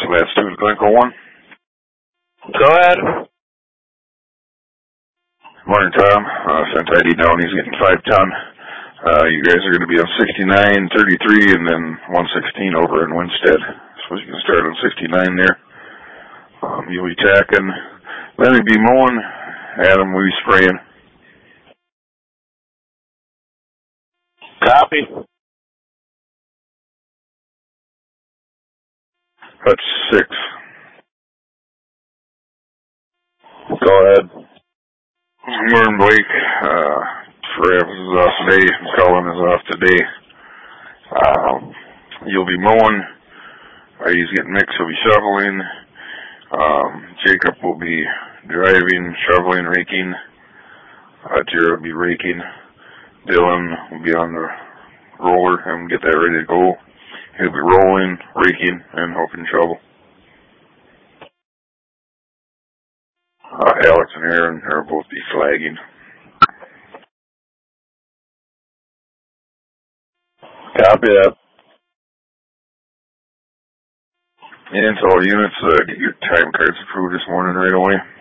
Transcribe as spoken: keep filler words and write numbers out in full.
Last two to Glencoe one. Go ahead. Morning, Tom. Uh, sent I D down. He's getting five ton. Uh, you guys are going to be on sixty-nine, thirty-three, and then one sixteen over in Winstead. So you can start on sixty-nine there. Um, you'll be tacking. Lenny be mowing. Adam will be spraying. Copy. That's six. Go ahead. Warren Blake. Uh, Travis is off today. Colin is off today. Um, you'll be mowing. Uh, he's getting mixed. He'll be shoveling. Um, Jacob will be driving, shoveling, raking. Uh, Jared will be raking. Dylan will be on the roller and get that ready to go. He'll be rolling, raking, and helping shovel. Uh, Alex and Aaron will both be flagging. Copy that. And so all units, uh, get your time cards approved this morning right away.